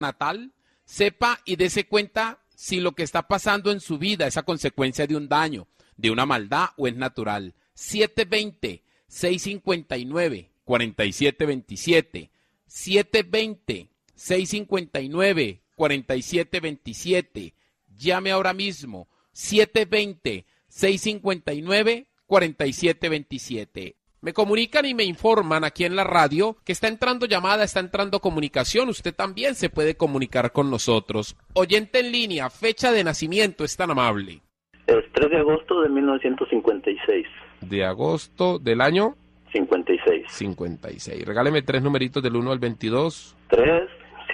natal, sepa y dése cuenta si lo que está pasando en su vida es a consecuencia de un daño, de una maldad o es natural. 720-659-4727. 720-659-4727. Llame ahora mismo. 720-659-4727. Me comunican y me informan aquí en la radio que está entrando llamada, está entrando comunicación. Usted también se puede comunicar con nosotros. Oyente en línea, fecha de nacimiento, es tan amable. Es 3 de agosto de 1956. De agosto del año 56. 56. Regáleme 3 numeritos del 1 al 22. 3,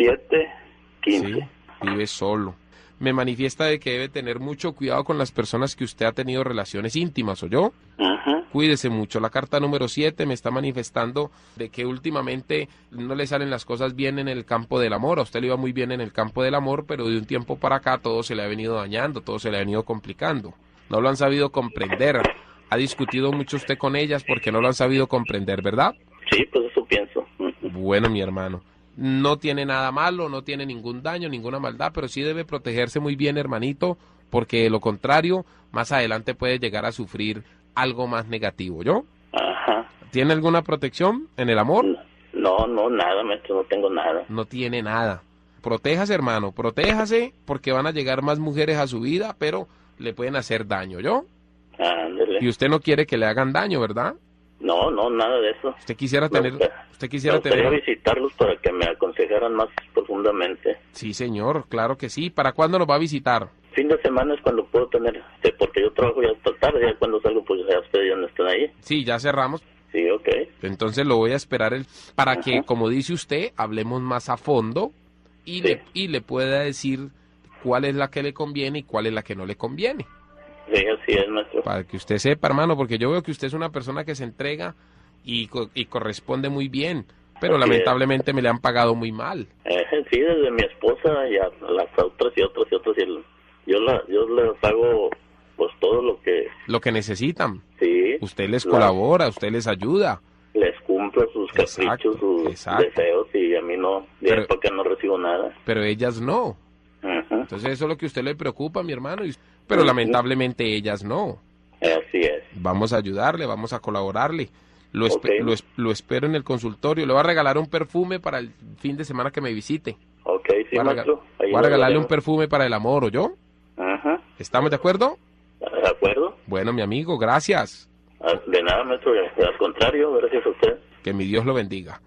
7, 15. Sí, vive solo. Me manifiesta de que debe tener mucho cuidado con las personas que usted ha tenido relaciones íntimas, ¿oyó? Cuídese mucho. La carta número 7 me está manifestando de que últimamente no le salen las cosas bien en el campo del amor. A usted le iba muy bien en el campo del amor, pero de un tiempo para acá todo se le ha venido dañando, todo se le ha venido complicando. No lo han sabido comprender. Ha discutido mucho usted con ellas porque no lo han sabido comprender, ¿verdad? Sí, pues eso pienso. Bueno, mi hermano. No tiene nada malo, no tiene ningún daño, ninguna maldad, pero sí debe protegerse muy bien, hermanito, porque de lo contrario, más adelante puede llegar a sufrir algo más negativo, ¿yo? Ajá. ¿Tiene alguna protección en el amor? No, nada, maestro, no tengo nada. No tiene nada. Protéjase, hermano, protéjase, porque van a llegar más mujeres a su vida, pero le pueden hacer daño, ¿yo? Ándele. Y usted no quiere que le hagan daño, ¿verdad? No, nada de eso. Usted quisiera tener... Me gustaría visitarlos para que me aconsejaran más profundamente. Sí, señor, claro que sí. ¿Para cuándo nos va a visitar? Fin de semana es cuando puedo tener, porque yo trabajo ya hasta tarde, ya cuando salgo pues ya ustedes ya no están ahí. Sí, ya cerramos. Sí, ok. Entonces lo voy a esperar para que, como dice usted, hablemos más a fondo y, sí. le pueda decir cuál es la que le conviene y cuál es la que no le conviene. Sí, así es, maestro. Para que usted sepa, hermano, porque yo veo que usted es una persona que se entrega y corresponde muy bien, pero Así lamentablemente me le han pagado muy mal. Sí, desde mi esposa y a las otras y otras. Yo les hago pues todo lo que necesitan. Sí. Usted les colabora, usted les ayuda. Les cumple sus caprichos, sus deseos, y a mí no, porque no recibo nada. Pero ellas no. Entonces eso es lo que a usted le preocupa, mi hermano, pero lamentablemente ellas no. Así es. Vamos a ayudarle, vamos a colaborarle. Lo espero en el consultorio. Le voy a regalar un perfume para el fin de semana que me visite. Ok, sí, maestro. Voy a regalarle un perfume para el amor, ¿oyó? ¿Estamos de acuerdo? De acuerdo. Bueno, mi amigo, gracias. De nada, maestro. Al contrario, gracias a usted. Que mi Dios lo bendiga.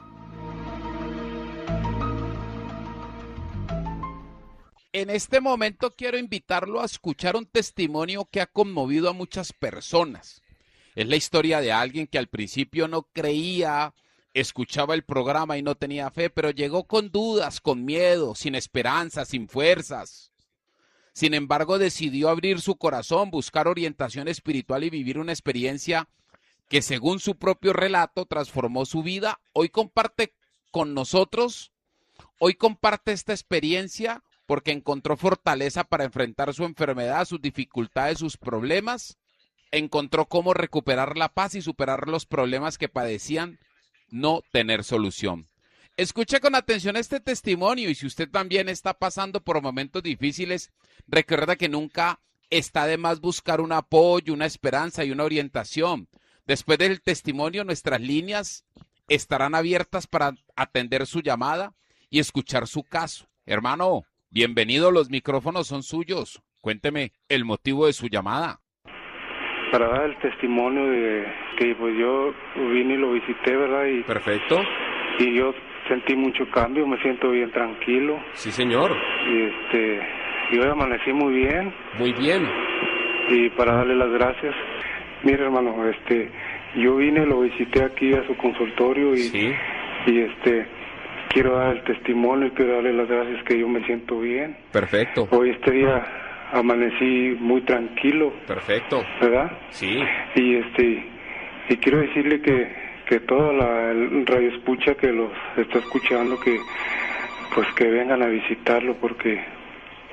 En este momento quiero invitarlo a escuchar un testimonio que ha conmovido a muchas personas. Es la historia de alguien que al principio no creía, escuchaba el programa y no tenía fe, pero llegó con dudas, con miedo, sin esperanza, sin fuerzas. Sin embargo, decidió abrir su corazón, buscar orientación espiritual y vivir una experiencia que, según su propio relato, transformó su vida. Hoy comparte con nosotros, hoy comparte esta experiencia porque encontró fortaleza para enfrentar su enfermedad, sus dificultades, sus problemas. Encontró cómo recuperar la paz y superar los problemas que padecían no tener solución. Escuche con atención este testimonio y si usted también está pasando por momentos difíciles, recuerda que nunca está de más buscar un apoyo, una esperanza y una orientación. Después del testimonio, nuestras líneas estarán abiertas para atender su llamada y escuchar su caso. Hermano, bienvenido, los micrófonos son suyos. Cuénteme el motivo de su llamada. Para dar el testimonio de que pues yo vine y lo visité, ¿verdad? Perfecto. Y yo sentí mucho cambio, me siento bien tranquilo. Sí, señor. Y hoy amanecí muy bien. Muy bien. Y para darle las gracias. Mire, hermano, yo vine, lo visité aquí a su consultorio y, sí. Y quiero dar el testimonio y quiero darle las gracias que yo me siento bien. Perfecto. Hoy día amanecí muy tranquilo. Perfecto. ¿Verdad? Sí. Y quiero decirle que toda el radio escucha que los está escuchando, que vengan a visitarlo, porque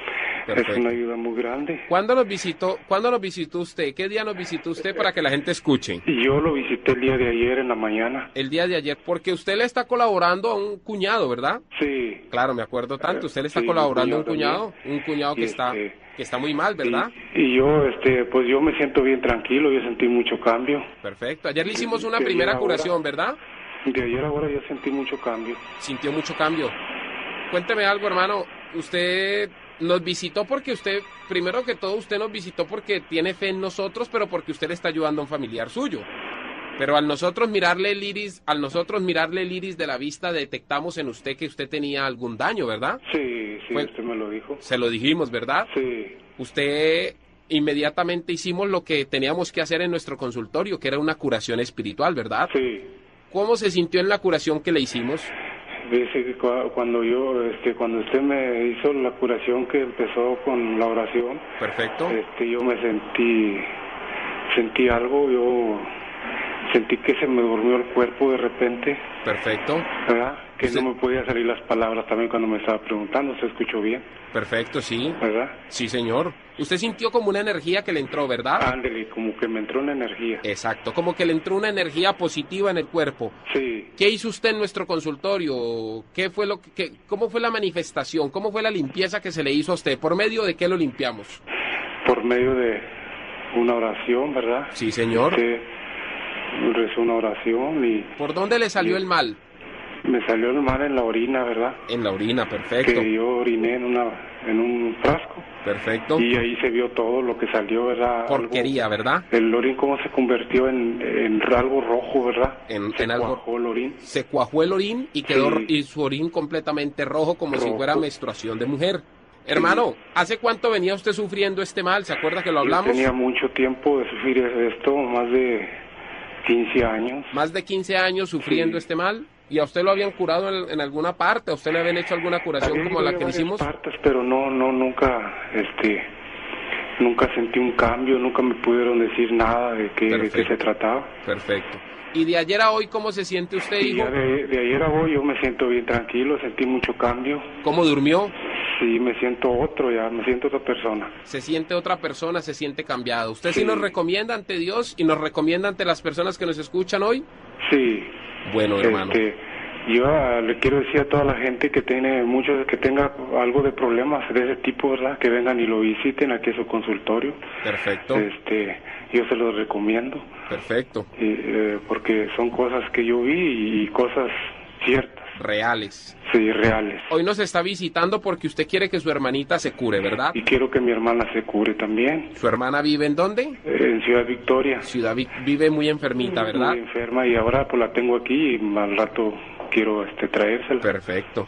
Es una ayuda muy grande. ¿Cuándo nos visitó usted? ¿Qué día nos visitó usted para que la gente escuche? Yo lo visité el día de ayer en la mañana. El día de ayer, porque usted le está colaborando a un cuñado, ¿verdad? Sí. Claro, me acuerdo tanto. Usted le está Sí, colaborando a un también. cuñado que está muy mal, ¿verdad? Y yo, pues yo me siento bien tranquilo, yo sentí mucho cambio. Perfecto. Ayer le hicimos una De primera ayer curación, ¿verdad? De ayer a ahora yo sentí mucho cambio. Sintió mucho cambio. Cuénteme algo, hermano. Usted nos visitó porque primero que todo, usted nos visitó porque tiene fe en nosotros, pero porque usted le está ayudando a un familiar suyo. Pero al nosotros mirarle el iris de la vista, detectamos en usted que usted tenía algún daño, ¿verdad? Sí, usted me lo dijo. Se lo dijimos, ¿verdad? Sí. Usted inmediatamente hicimos lo que teníamos que hacer en nuestro consultorio, que era una curación espiritual, ¿verdad? Sí. ¿Cómo se sintió en la curación que le hicimos? Dice que cuando usted me hizo la curación que empezó con la oración. Perfecto. Yo me sentí algo, yo sentí que se me durmió el cuerpo de repente. Perfecto. ¿Verdad? Que no me podía salir las palabras también cuando me estaba preguntando, ¿se escuchó bien? Perfecto, sí. ¿Verdad? Sí, señor. Usted sintió como una energía que le entró, ¿verdad? Ándele, como que me entró una energía. Exacto, como que le entró una energía positiva en el cuerpo. Sí. ¿Qué hizo usted en nuestro consultorio? ¿Cómo fue la manifestación? ¿Cómo fue la limpieza que se le hizo a usted? ¿Por medio de qué lo limpiamos? Por medio de una oración, ¿verdad? Sí, señor. Rezó una oración y... ¿Por dónde le salió el mal? Me salió el mal en la orina, ¿verdad? En la orina, perfecto. Que yo oriné en un frasco. Perfecto. Y ahí se vio todo lo que salió, ¿verdad? Porquería, ¿verdad? El orín cómo se convirtió en algo rojo, ¿verdad? Se cuajó el orín. Se cuajó el orín y quedó Sí. Y su orín completamente rojo, como si fuera menstruación de mujer. Hermano, ¿hace cuánto venía usted sufriendo este mal? ¿Se acuerda que lo hablamos? Yo tenía mucho tiempo de sufrir esto, más de 15 años. Más de 15 años sufriendo este mal. ¿Y a usted lo habían curado en alguna parte? ¿A usted le habían hecho alguna curación como la que le hicimos? Partes, pero nunca sentí un cambio, nunca me pudieron decir nada de qué se trataba. Perfecto. ¿Y de ayer a hoy cómo se siente usted, hijo? De ayer a hoy yo me siento bien tranquilo, sentí mucho cambio. ¿Cómo durmió? Sí, me siento me siento otra persona. Se siente otra persona, se siente cambiado. ¿Usted sí nos recomienda ante Dios y nos recomienda ante las personas que nos escuchan hoy? Sí. Bueno, hermano. Yo le quiero decir a toda la gente que tenga algo de problemas de ese tipo, ¿verdad? Que vengan y lo visiten aquí a su consultorio. Perfecto. Yo se los recomiendo. Perfecto. Porque son cosas que yo vi y cosas ciertas. Reales. Sí, reales. Hoy nos está visitando porque usted quiere que su hermanita se cure, ¿verdad? Y quiero que mi hermana se cure también. ¿Su hermana vive en dónde? En Ciudad Victoria. Vive muy enfermita, ¿verdad? Muy enferma y ahora pues la tengo aquí y al rato quiero traérsela. Perfecto.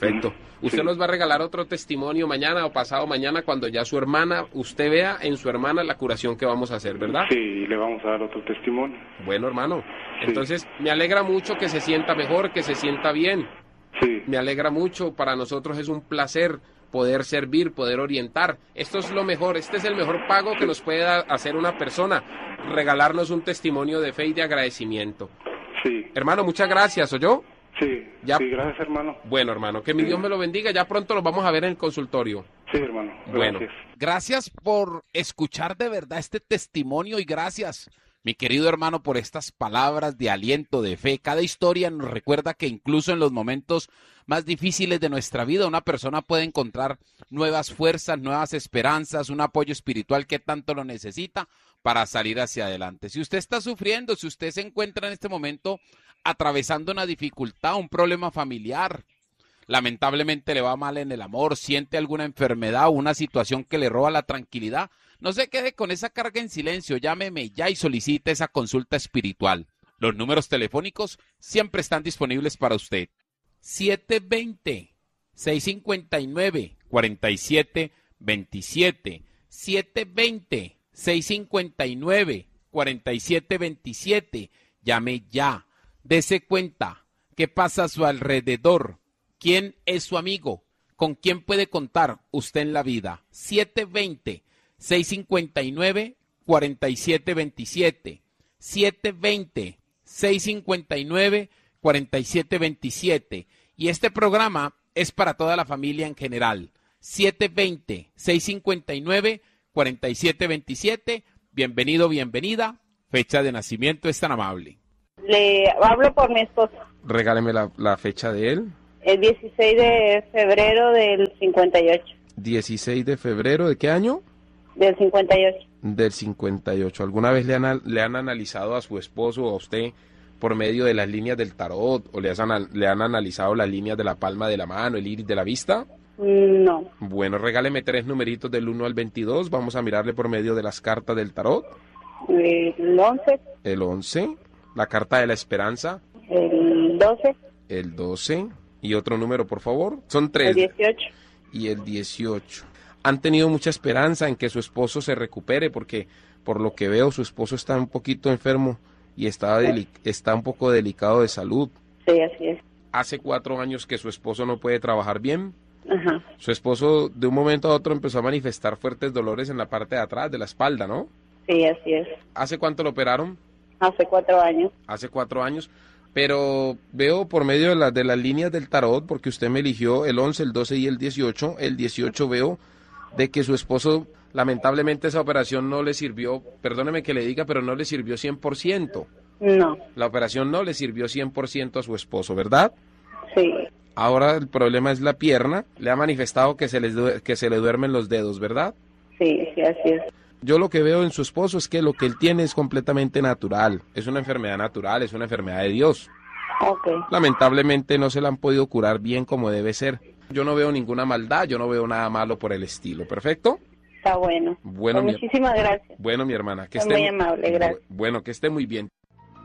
Usted nos va a regalar otro testimonio mañana o pasado mañana cuando ya usted vea en su hermana la curación que vamos a hacer, ¿verdad? Sí, le vamos a dar otro testimonio. Bueno, hermano. Entonces, me alegra mucho que se sienta mejor, que se sienta bien. Sí. Me alegra mucho, para nosotros es un placer poder servir, poder orientar. Esto es lo mejor, este es el mejor pago que nos puede hacer una persona, regalarnos un testimonio de fe y de agradecimiento. Sí. Hermano, muchas gracias, ¿oyó? Sí, gracias, hermano. Bueno, hermano, que mi Dios me lo bendiga, ya pronto lo vamos a ver en el consultorio. Sí, hermano, gracias. Bueno. Gracias por escuchar de verdad este testimonio y gracias, mi querido hermano, por estas palabras de aliento, de fe. Cada historia nos recuerda que incluso en los momentos más difíciles de nuestra vida, una persona puede encontrar nuevas fuerzas, nuevas esperanzas, un apoyo espiritual que tanto lo necesita para salir hacia adelante. Si usted está sufriendo, si usted se encuentra en este momento atravesando una dificultad, un problema familiar, lamentablemente le va mal en el amor, siente alguna enfermedad o una situación que le roba la tranquilidad, no se quede con esa carga en silencio, llámeme ya y solicite esa consulta espiritual. Los números telefónicos siempre están disponibles para usted. 720-659-4727, 720-659-4727, llame ya. Dese cuenta qué pasa a su alrededor, quién es su amigo, con quién puede contar usted en la vida. 720-659-4727, 720-659-4727. Y este programa es para toda la familia en general. 720-659-4727. Bienvenido, bienvenida. Fecha de nacimiento, es tan amable. Le hablo por mi esposo. Regáleme la fecha de él. El 16 de febrero del 58. 16 de febrero, ¿de qué año? Del 58. Del 58. ¿Alguna vez le han analizado a su esposo o a usted por medio de las líneas del tarot o le han analizado las líneas de la palma de la mano, el iris de la vista? No. Bueno, regáleme 3 numeritos del 1 al 22. Vamos a mirarle por medio de las cartas del tarot. El 11. El 11. La carta de la esperanza. El 12. El 12. Y otro número, por favor. Son 3. El 18. Y el 18. ¿Han tenido mucha esperanza en que su esposo se recupere? Porque por lo que veo su esposo está un poquito enfermo y está un poco delicado de salud. Sí, así es. Hace 4 años que su esposo no puede trabajar bien. Ajá. Su esposo de un momento a otro empezó a manifestar fuertes dolores en la parte de atrás de la espalda, ¿no? Sí, así es. ¿Hace cuánto lo operaron? Hace 4 años. Hace 4 años. Pero veo por medio de las líneas del tarot, porque usted me eligió el 11, el 12 y el 18. El 18 veo de que su esposo, lamentablemente esa operación no le sirvió, perdóneme que le diga, pero no le sirvió 100%. No. La operación no le sirvió 100% a su esposo, ¿verdad? Sí. Ahora el problema es la pierna. Le ha manifestado que se le duermen los dedos, ¿verdad? Sí, sí, así es. Yo lo que veo en su esposo es que lo que él tiene es completamente natural. Es una enfermedad natural, es una enfermedad de Dios. Ok. Lamentablemente no se la han podido curar bien como debe ser. Yo no veo ninguna maldad, yo no veo nada malo por el estilo. ¿Perfecto? Está bueno. Bueno, Pues muchísimas gracias. Bueno, mi hermana. Que Está muy amable, gracias. Bueno, que esté muy bien.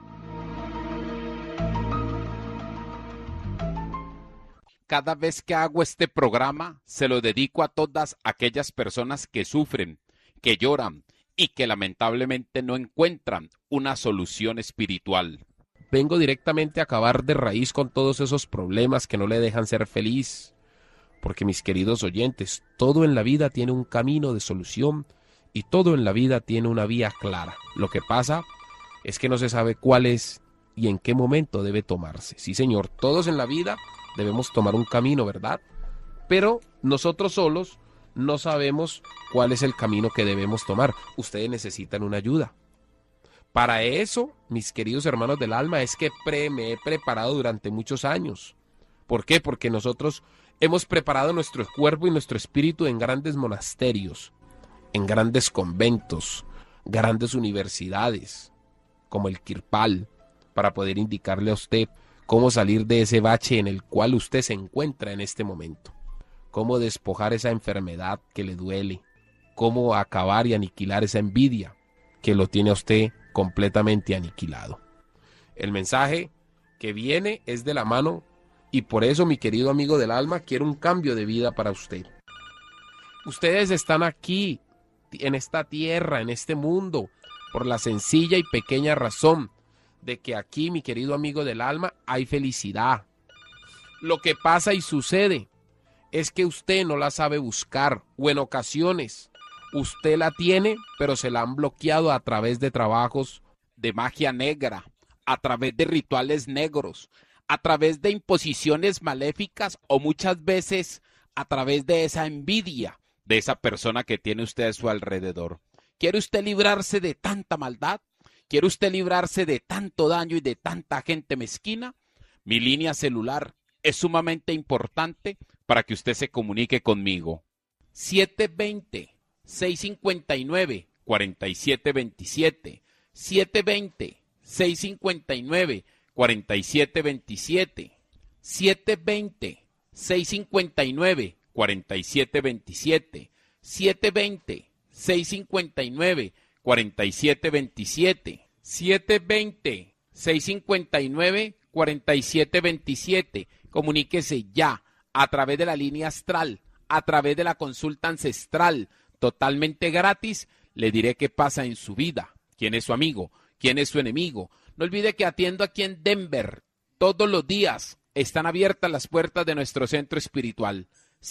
Cada vez que hago este programa, se lo dedico a todas aquellas personas que sufren, que lloran y que lamentablemente no encuentran una solución espiritual. Vengo directamente a acabar de raíz con todos esos problemas que no le dejan ser feliz. Porque, mis queridos oyentes, todo en la vida tiene un camino de solución y todo en la vida tiene una vía clara. Lo que pasa es que no se sabe cuál es y en qué momento debe tomarse. Sí, señor, todos en la vida debemos tomar un camino, ¿verdad? Pero nosotros solos no sabemos cuál es el camino que debemos tomar. Ustedes necesitan una ayuda. Para eso, mis queridos hermanos del alma, es que me he preparado durante muchos años. ¿Por qué? Porque nosotros hemos preparado nuestro cuerpo y nuestro espíritu en grandes monasterios, en grandes conventos, grandes universidades, como el Kirpal, para poder indicarle a usted cómo salir de ese bache en el cual usted se encuentra en este momento, cómo despojar esa enfermedad que le duele, cómo acabar y aniquilar esa envidia que lo tiene a usted completamente aniquilado. El mensaje que viene es de la mano y por eso, mi querido amigo del alma, quiero un cambio de vida para usted. Ustedes están aquí, en esta tierra, en este mundo, por la sencilla y pequeña razón de que aquí, mi querido amigo del alma, hay felicidad. Lo que pasa y sucede es que usted no la sabe buscar, o en ocasiones usted la tiene, pero se la han bloqueado a través de trabajos De magia negra, a través de rituales negros, a través de imposiciones maléficas o muchas veces a través de esa envidia de esa persona que tiene usted a su alrededor. ¿Quiere usted librarse de tanta maldad? ¿Quiere usted librarse de tanto daño y de tanta gente mezquina? Mi línea celular es sumamente importante para que usted se comunique conmigo. 720-659-4727. 720-659-4727. 720-659-4727. 720-659-4727. 720-659-4727. Comuníquese ya a través de la línea astral, a través de la consulta ancestral, totalmente gratis. Le diré qué pasa en su vida, quién es su amigo, quién es su enemigo. No olvide que atiendo aquí en Denver. Todos los días están abiertas las puertas de nuestro centro espiritual.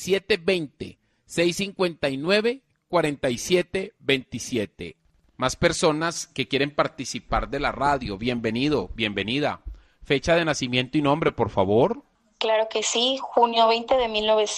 720-659-4727. Más personas que quieren participar de la radio. Bienvenido, bienvenida. Fecha de nacimiento y nombre, por favor. Claro que sí, junio 20 de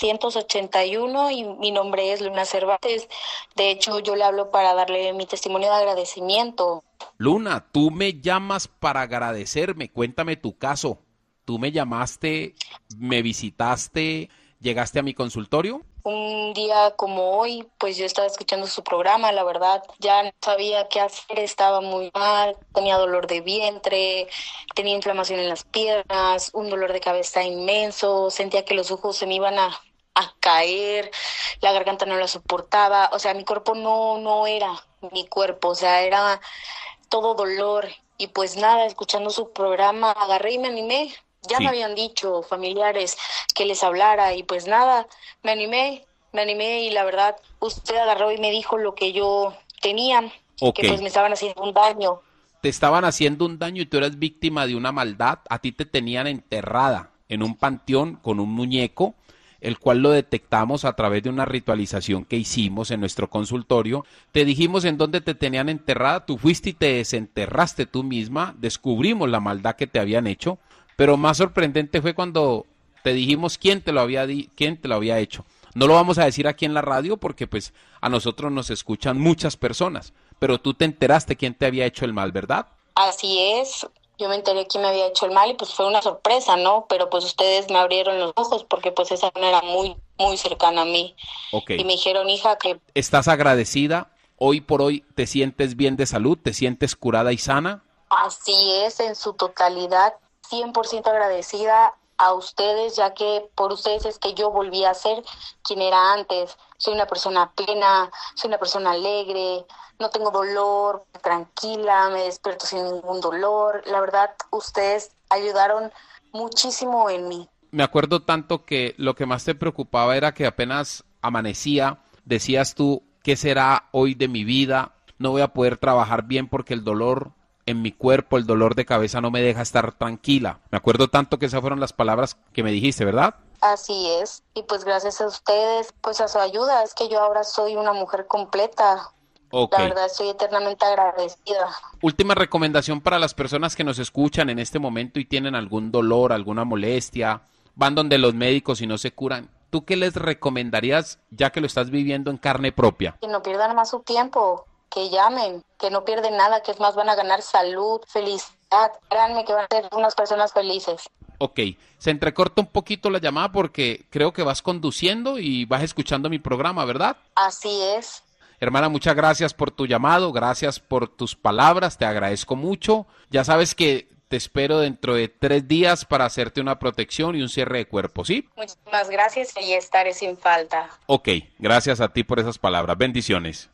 1981 y mi nombre es Luna Cervantes. De hecho, yo le hablo para darle mi testimonio de agradecimiento. Luna, tú me llamas para agradecerme, cuéntame tu caso. Tú me llamaste, me visitaste, llegaste a mi consultorio. Un día como hoy, pues yo estaba escuchando su programa, la verdad, ya no sabía qué hacer, estaba muy mal, tenía dolor de vientre, tenía inflamación en las piernas, un dolor de cabeza inmenso, sentía que los ojos se me iban a caer, la garganta no la soportaba, o sea, mi cuerpo no era mi cuerpo, o sea, era todo dolor. Y pues nada, escuchando su programa, agarré y me animé. Ya Sí. me habían dicho familiares que les hablara y pues nada, me animé y la verdad, usted agarró y me dijo lo que yo tenía, Ok. que pues me estaban haciendo un daño. Te estaban haciendo un daño y tú eras víctima de una maldad. A ti te tenían enterrada en un panteón con un muñeco, el cual lo detectamos a través de una ritualización que hicimos en nuestro consultorio. Te dijimos en dónde te tenían enterrada, tú fuiste y te desenterraste tú misma, descubrimos la maldad que te habían hecho, pero más sorprendente fue cuando te dijimos quién te lo había hecho. No lo vamos a decir aquí en la radio porque pues a nosotros nos escuchan muchas personas, pero tú te enteraste quién te había hecho el mal, ¿verdad? Así es, yo me enteré quién me había hecho el mal y pues fue una sorpresa, ¿no? Pero pues ustedes me abrieron los ojos porque pues esa no era muy cercana a mí. Ok. Y me dijeron, hija, que ¿Estás agradecida? Hoy por hoy te sientes bien de salud, te sientes curada y sana. así es, en su totalidad, 100% agradecida a ustedes, ya que por ustedes es que yo volví a ser quien era antes. Soy una persona plena, soy una persona alegre, no tengo dolor, tranquila, me despierto sin ningún dolor. La verdad, ustedes ayudaron muchísimo en mí. Me acuerdo tanto que lo que más te preocupaba era que apenas amanecía, decías tú, ¿qué será hoy de mi vida? No voy a poder trabajar bien porque el dolor en mi cuerpo, el dolor de cabeza no me deja estar tranquila. Me acuerdo tanto que esas fueron las palabras que me dijiste, ¿verdad? Así es, y pues gracias a ustedes, pues a su ayuda, es que yo ahora soy una mujer completa. Ok. La verdad, estoy eternamente agradecida. Última recomendación para las personas que nos escuchan en este momento y tienen algún dolor, alguna molestia, van donde los médicos y no se curan. ¿Tú qué les recomendarías ya que lo estás viviendo en carne propia? Que no pierdan más su tiempo, que llamen, que no pierden nada, que es más, van a ganar salud, felicidad. Créanme que van a ser unas personas felices. Ok, se entrecorta un poquito la llamada porque creo que vas conduciendo y vas escuchando mi programa, ¿verdad? Así es. Hermana, muchas gracias por tu llamado, gracias por tus palabras, te agradezco mucho. Ya sabes que te espero dentro de 3 días para hacerte una protección y un cierre de cuerpo, ¿sí? Muchísimas gracias y estaré sin falta. Ok, gracias a ti por esas palabras. Bendiciones.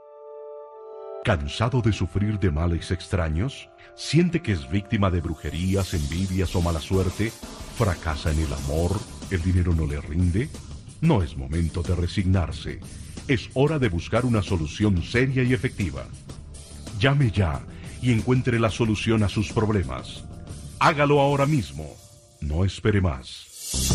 ¿Cansado de sufrir de males extraños? ¿Siente que es víctima de brujerías, envidias o mala suerte? ¿Fracasa en el amor? ¿El dinero no le rinde? No es momento de resignarse. Es hora de buscar una solución seria y efectiva. Llame ya y encuentre la solución a sus problemas. Hágalo ahora mismo. No espere más.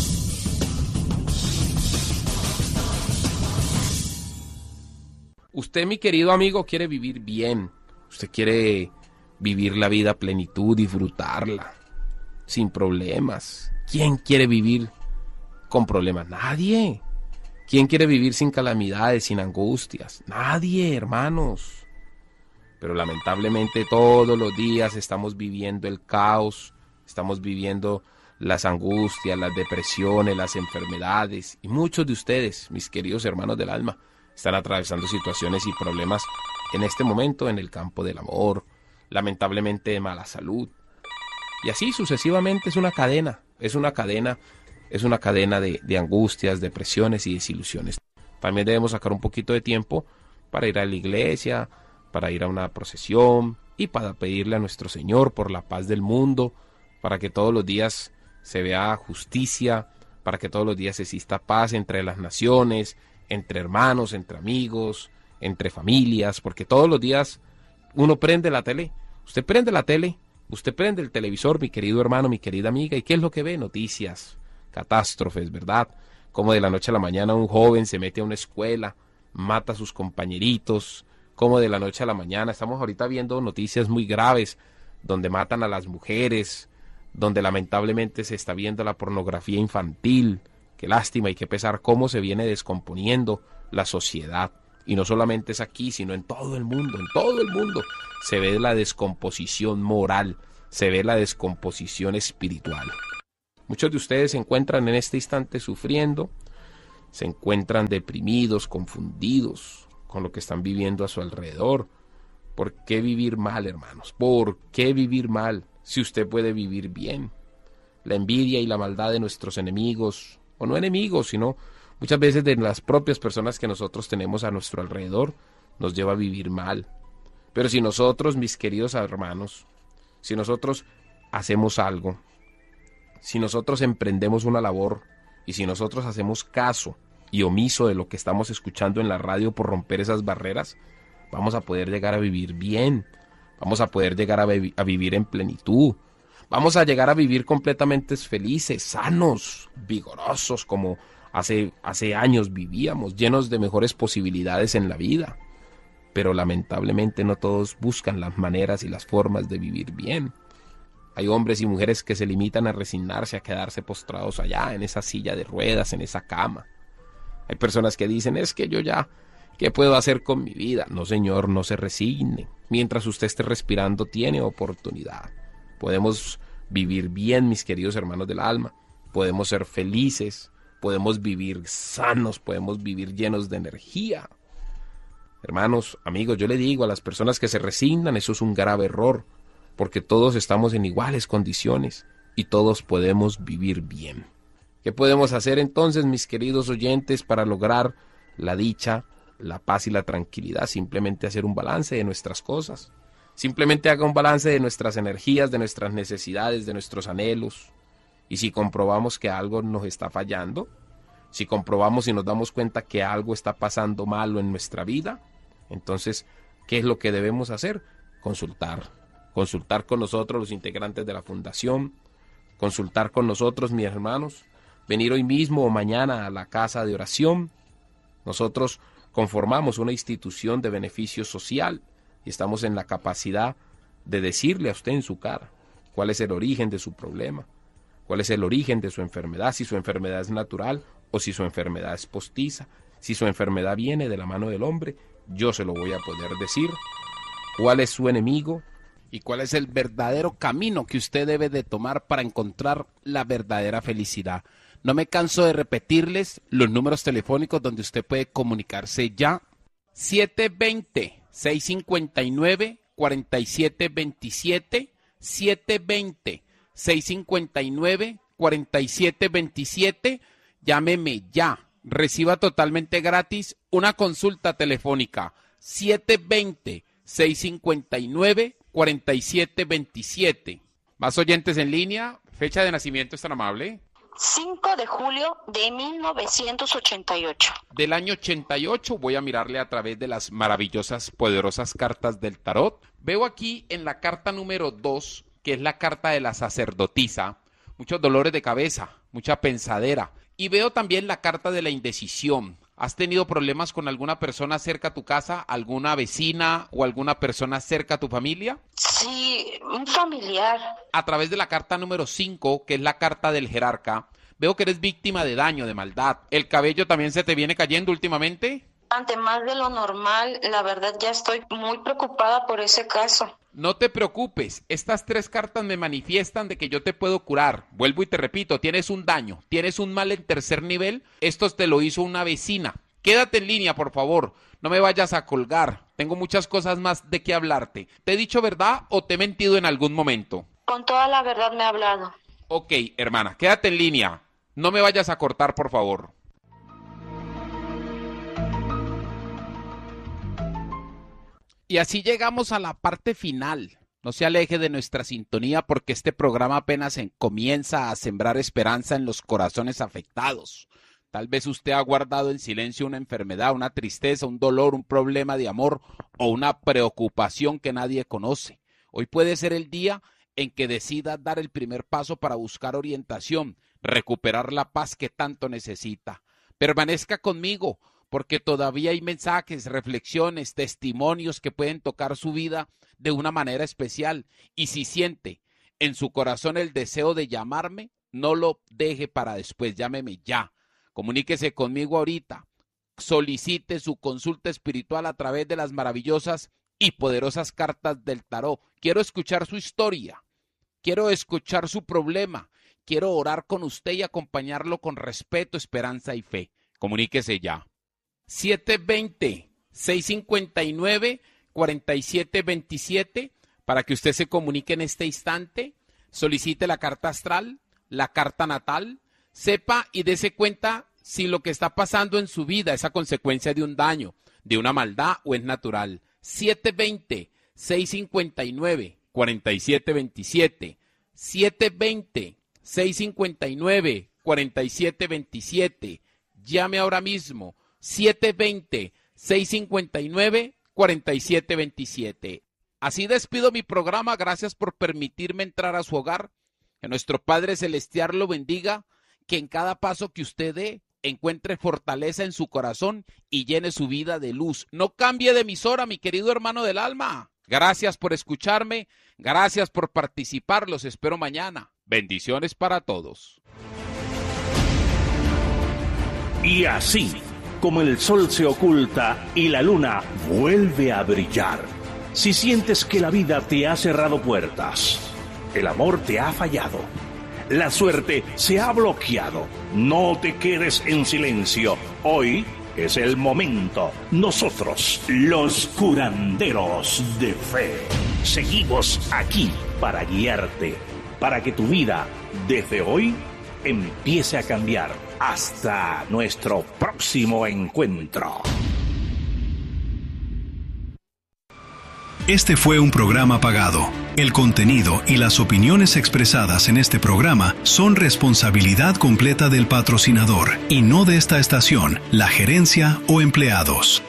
Usted, mi querido amigo, quiere vivir bien. Usted quiere vivir la vida a plenitud, disfrutarla, sin problemas. ¿Quién quiere vivir con problemas? Nadie. ¿Quién quiere vivir sin calamidades, sin angustias? Nadie, hermanos. Pero lamentablemente todos los días estamos viviendo el caos, estamos viviendo las angustias, las depresiones, las enfermedades. Y muchos de ustedes, mis queridos hermanos del alma, están atravesando situaciones y problemas en este momento en el campo del amor, lamentablemente de mala salud. Y así sucesivamente es una cadena de angustias, depresiones y desilusiones. También debemos sacar un poquito de tiempo para ir a la iglesia, para ir a una procesión y para pedirle a nuestro Señor por la paz del mundo, para que todos los días se vea justicia, para que todos los días exista paz entre las naciones, entre hermanos, entre amigos, entre familias, porque todos los días uno prende la tele, usted prende la tele, usted prende el televisor, mi querido hermano, mi querida amiga, ¿y qué es lo que ve? Noticias, catástrofes, ¿verdad? Como de la noche a la mañana un joven se mete a una escuela, mata a sus compañeritos, como de la noche a la mañana, estamos ahorita viendo noticias muy graves, donde matan a las mujeres, donde lamentablemente se está viendo la pornografía infantil. Qué lástima y qué pesar cómo se viene descomponiendo la sociedad. Y no solamente es aquí, sino en todo el mundo se ve la descomposición moral, se ve la descomposición espiritual. Muchos de ustedes se encuentran en este instante sufriendo, se encuentran deprimidos, confundidos con lo que están viviendo a su alrededor. ¿Por qué vivir mal, hermanos? ¿Por qué vivir mal si usted puede vivir bien? La envidia y la maldad de nuestros enemigos, o no enemigos, sino muchas veces de las propias personas que nosotros tenemos a nuestro alrededor, nos lleva a vivir mal. Pero si nosotros, mis queridos hermanos, si nosotros hacemos algo, si nosotros emprendemos una labor y si nosotros hacemos caso y omiso de lo que estamos escuchando en la radio por romper esas barreras, vamos a poder llegar a vivir bien, vamos a poder llegar a vivir en plenitud, vamos a llegar a vivir completamente felices, sanos, vigorosos, como hace años vivíamos, llenos de mejores posibilidades en la vida. Pero lamentablemente no todos buscan las maneras y las formas de vivir bien. Hay hombres y mujeres que se limitan a resignarse, a quedarse postrados allá, en esa silla de ruedas, en esa cama. Hay personas que dicen, es que yo ya, ¿qué puedo hacer con mi vida? No, señor, no se resigne. Mientras usted esté respirando, tiene oportunidad. Podemos vivir bien, mis queridos hermanos del alma. Podemos ser felices, podemos vivir sanos, podemos vivir llenos de energía. Hermanos, amigos, yo le digo a las personas que se resignan, eso es un grave error, porque todos estamos en iguales condiciones y todos podemos vivir bien. ¿Qué podemos hacer entonces, mis queridos oyentes, para lograr la dicha, la paz y la tranquilidad? Simplemente hacer un balance de nuestras cosas. Simplemente haga un balance de nuestras energías, de nuestras necesidades, de nuestros anhelos. Y si comprobamos que algo nos está fallando, si comprobamos y nos damos cuenta que algo está pasando malo en nuestra vida, entonces, ¿qué es lo que debemos hacer? Consultar con nosotros, los integrantes de la fundación, consultar con nosotros, mis hermanos, venir hoy mismo o mañana a la casa de oración. Nosotros conformamos una institución de beneficio social y estamos en la capacidad de decirle a usted en su cara cuál es el origen de su problema, cuál es el origen de su enfermedad, si su enfermedad es natural o si su enfermedad es postiza, si su enfermedad viene de la mano del hombre, yo se lo voy a poder decir. ¿Cuál es su enemigo? ¿Y cuál es el verdadero camino que usted debe de tomar para encontrar la verdadera felicidad? No me canso de repetirles los números telefónicos donde usted puede comunicarse ya. 720-659-4727, 720-659-4727, llámeme ya. Reciba totalmente gratis una consulta telefónica. 720-659-4727. Más oyentes en línea. Fecha de nacimiento, es tan amable. 5 de julio de 1988. Del año 88, voy a mirarle a través de las maravillosas, poderosas cartas del tarot. Veo aquí en la carta número 2, que es la carta de la sacerdotisa, muchos dolores de cabeza, mucha pensadera. Y veo también la carta de la indecisión. ¿Has tenido problemas con alguna persona cerca a tu casa, alguna vecina o alguna persona cerca a tu familia? Sí, un familiar. A través de la carta número 5, que es la carta del jerarca, veo que eres víctima de daño, de maldad. ¿El cabello también se te viene cayendo últimamente? Ante más de lo normal, la verdad ya estoy muy preocupada por ese caso. No te preocupes, estas 3 cartas me manifiestan de que yo te puedo curar. Vuelvo y te repito, tienes un daño, tienes un mal en tercer nivel, esto te lo hizo una vecina. Quédate en línea, por favor, no me vayas a colgar, tengo muchas cosas más de qué hablarte. ¿Te he dicho verdad o te he mentido en algún momento? Con toda la verdad me ha hablado. Ok, hermana, quédate en línea, no me vayas a cortar, por favor. Y así llegamos a la parte final. No se aleje de nuestra sintonía porque este programa apenas comienza a sembrar esperanza en los corazones afectados. Tal vez usted ha guardado en silencio una enfermedad, una tristeza, un dolor, un problema de amor o una preocupación que nadie conoce. Hoy puede ser el día en que decida dar el primer paso para buscar orientación, recuperar la paz que tanto necesita. Permanezca conmigo, porque todavía hay mensajes, reflexiones, testimonios que pueden tocar su vida de una manera especial. Y si siente en su corazón el deseo de llamarme, no lo deje para después, llámeme ya. Comuníquese conmigo ahorita. Solicite su consulta espiritual a través de las maravillosas y poderosas cartas del tarot. Quiero escuchar su historia. Quiero escuchar su problema. Quiero orar con usted y acompañarlo con respeto, esperanza y fe. Comuníquese ya. 720-659-4727 para que usted se comunique en este instante. Solicite la carta astral, la carta natal. Sepa y dése cuenta si lo que está pasando en su vida es a consecuencia de un daño, de una maldad o es natural. 720-659-4727. 720-659-4727. Llame ahora mismo. 720-659-4727. Así despido mi programa. Gracias por permitirme entrar a su hogar. Que nuestro Padre Celestial lo bendiga. Que en cada paso que usted dé encuentre fortaleza en su corazón y llene su vida de luz. No cambie de emisora, mi querido hermano del alma. Gracias por escucharme, gracias por participar, los espero mañana. Bendiciones para todos. Y así, como el sol se oculta y la luna vuelve a brillar, si sientes que la vida te ha cerrado puertas, el amor te ha fallado, la suerte se ha bloqueado, no te quedes en silencio. Hoy es el momento. Nosotros, los curanderos de fe, seguimos aquí para guiarte, para que tu vida, desde hoy, empiece a cambiar. Hasta nuestro próximo encuentro. Este fue un programa pagado. El contenido y las opiniones expresadas en este programa son responsabilidad completa del patrocinador y no de esta estación, la gerencia o empleados.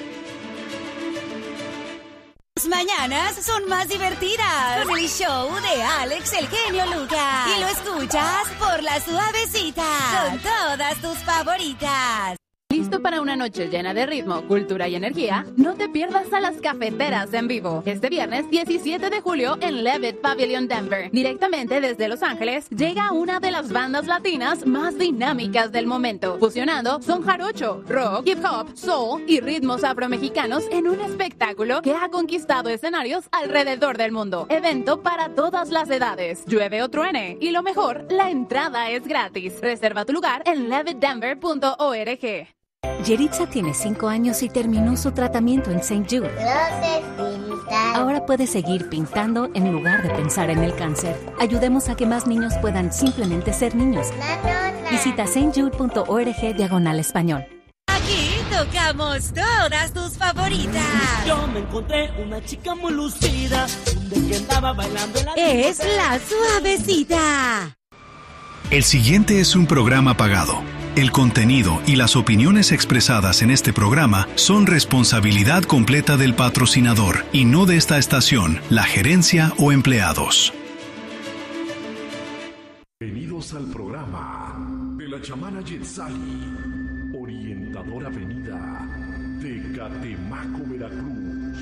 Las mañanas son más divertidas con el show de Alex el Genio Lucas. Y lo escuchas por La Suavecita con todas tus favoritas. ¿Listo para una noche llena de ritmo, cultura y energía? No te pierdas a las cafeteras en vivo. Este viernes 17 de julio en Levitt Pavilion Denver. Directamente desde Los Ángeles llega una de las bandas latinas más dinámicas del momento, fusionando son jarocho, rock, hip hop, soul y ritmos afromexicanos en un espectáculo que ha conquistado escenarios alrededor del mundo. Evento para todas las edades, llueve o truene, y lo mejor, la entrada es gratis. Reserva tu lugar en levittdenver.org. Yeritza tiene 5 años y terminó su tratamiento en St. Jude. Ahora puede seguir pintando en lugar de pensar en el cáncer. Ayudemos a que más niños puedan simplemente ser niños. Visita stjude.org/español. Aquí tocamos todas tus favoritas. Yo me encontré una chica muy lucida que andaba bailando en la... Es La Suavecita. El siguiente es un programa pagado. El contenido y las opiniones expresadas en este programa son responsabilidad completa del patrocinador y no de esta estación, la gerencia o empleados. Bienvenidos al programa de la chamana Yetzali, orientadora venida de Catemaco, Veracruz.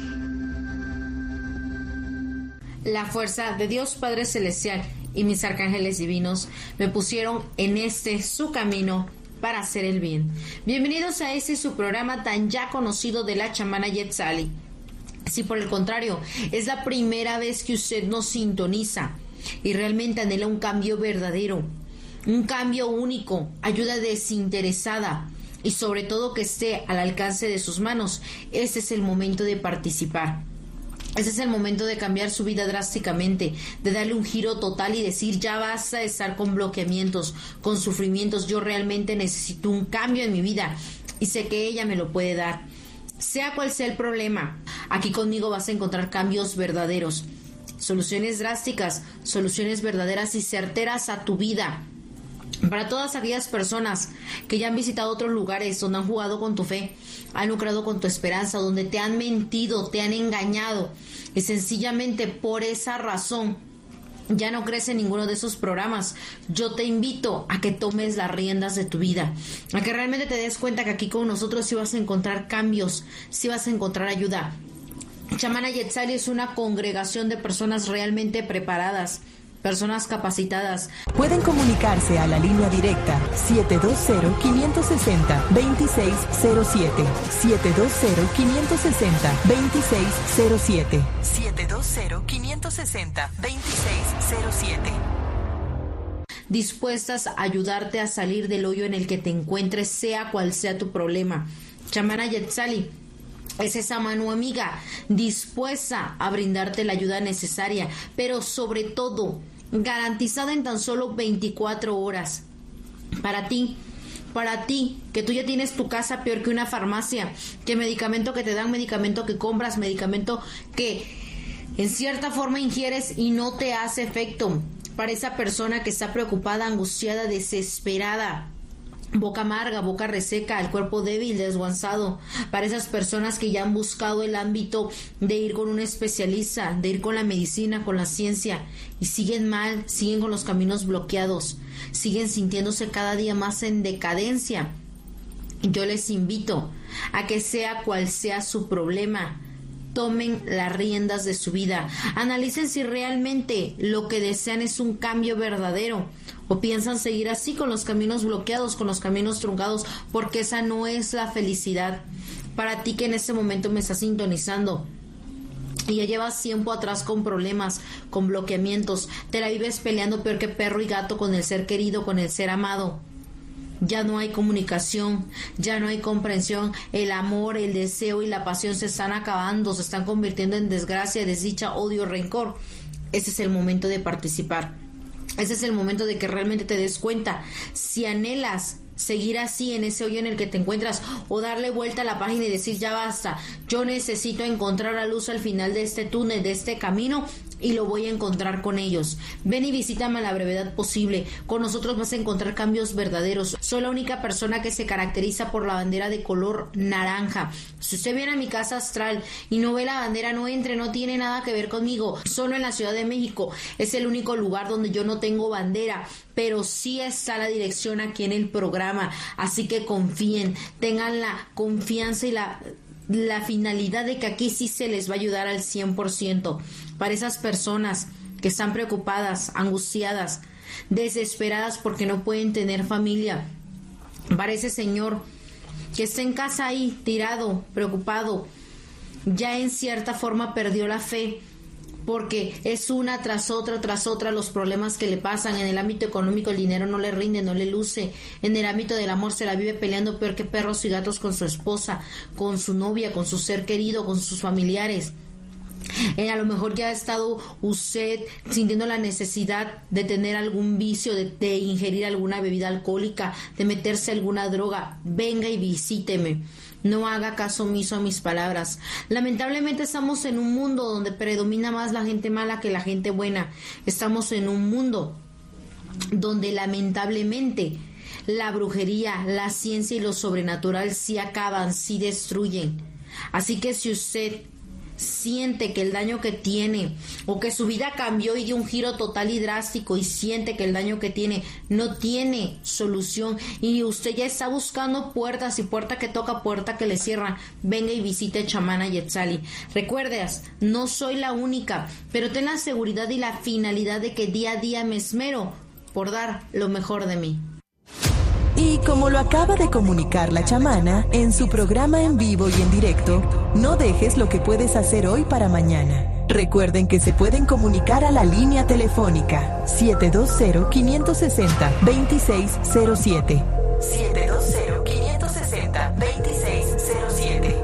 La fuerza de Dios Padre Celestial y mis arcángeles divinos me pusieron en su camino para hacer el bien. Bienvenidos a su programa tan ya conocido de la chamana Yetzali. Si por el contrario es la primera vez que usted nos sintoniza y realmente anhela un cambio verdadero, un cambio único, ayuda desinteresada y sobre todo que esté al alcance de sus manos, este es el momento de participar. Ese es el momento de cambiar su vida drásticamente, de darle un giro total y decir, ya basta de estar con bloqueamientos, con sufrimientos. Yo realmente necesito un cambio en mi vida y sé que ella me lo puede dar. Sea cual sea el problema, aquí conmigo vas a encontrar cambios verdaderos, soluciones drásticas, soluciones verdaderas y certeras a tu vida. Para todas aquellas personas que ya han visitado otros lugares donde han jugado con tu fe, han lucrado con tu esperanza, donde te han mentido, te han engañado y sencillamente por esa razón ya no crees en ninguno de esos programas, yo te invito a que tomes las riendas de tu vida, a que realmente te des cuenta que aquí con nosotros sí vas a encontrar cambios, sí vas a encontrar ayuda. Chamana Yetzali es una congregación de personas realmente preparadas, personas capacitadas. Pueden comunicarse a la línea directa 720-560-2607. 720-560-2607. 720-560-2607. Dispuestas a ayudarte a salir del hoyo en el que te encuentres, sea cual sea tu problema. Chamana Yetzali es esa mano amiga dispuesta a brindarte la ayuda necesaria, pero sobre todo garantizada en tan solo 24 horas. Para ti, que tú ya tienes tu casa peor que una farmacia, que medicamento que te dan, medicamento que compras, medicamento que en cierta forma ingieres y no te hace efecto. Para esa persona que está preocupada, angustiada, desesperada, boca amarga, boca reseca, el cuerpo débil, desguanzado. Para esas personas que ya han buscado el ámbito de ir con un especialista, de ir con la medicina, con la ciencia, y siguen mal, siguen con los caminos bloqueados, siguen sintiéndose cada día más en decadencia. Yo les invito a que sea cual sea su problema, tomen las riendas de su vida, analicen si realmente lo que desean es un cambio verdadero o piensan seguir así con los caminos bloqueados, con los caminos truncados, porque esa no es la felicidad. Para ti que en este momento me estás sintonizando y ya llevas tiempo atrás con problemas, con bloqueamientos, te la vives peleando peor que perro y gato con el ser querido, con el ser amado. Ya no hay comunicación, ya no hay comprensión, el amor, el deseo y la pasión se están acabando, se están convirtiendo en desgracia, desdicha, odio, rencor. Ese es el momento de participar. Ese es el momento de que realmente te des cuenta si anhelas seguir así en ese hoyo en el que te encuentras o darle vuelta a la página y decir ya basta, yo necesito encontrar la luz al final de este túnel, de este camino, y lo voy a encontrar con ellos. Ven y visítame a la brevedad posible. Con nosotros vas a encontrar cambios verdaderos. Soy la única persona que se caracteriza por la bandera de color naranja. Si usted viene a mi casa astral y no ve la bandera, no entre, no tiene nada que ver conmigo. Solo en la Ciudad de México es el único lugar donde yo no tengo bandera, pero sí está la dirección aquí en el programa. Así que confíen, tengan la confianza y la finalidad de que aquí sí se les va a ayudar al 100%. Para esas personas que están preocupadas, angustiadas, desesperadas porque no pueden tener familia. Para ese señor que está en casa ahí, tirado, preocupado, ya en cierta forma perdió la fe, porque es una tras otra los problemas que le pasan. En el ámbito económico el dinero no le rinde, no le luce. En el ámbito del amor se la vive peleando peor que perros y gatos con su esposa, con su novia, con su ser querido, con sus familiares. A lo mejor ya ha estado usted sintiendo la necesidad de tener algún vicio, de ingerir alguna bebida alcohólica, de meterse alguna droga. Venga y visíteme. No haga caso omiso a mis palabras. Lamentablemente estamos en un mundo donde predomina más la gente mala que la gente buena. Estamos en un mundo donde lamentablemente la brujería, la ciencia y lo sobrenatural sí acaban, sí destruyen. Así que si usted siente que el daño que tiene o que su vida cambió y dio un giro total y drástico y siente que el daño que tiene no tiene solución y usted ya está buscando puertas y puerta que toca, puerta que le cierran, venga y visite Chamana Yetzali. Recuerdas, no soy la única, pero ten la seguridad y la finalidad de que día a día me esmero por dar lo mejor de mí. Y como lo acaba de comunicar la chamana en su programa en vivo y en directo, no dejes lo que puedes hacer hoy para mañana. Recuerden que se pueden comunicar a la línea telefónica 720-560-2607. 720-560-2607.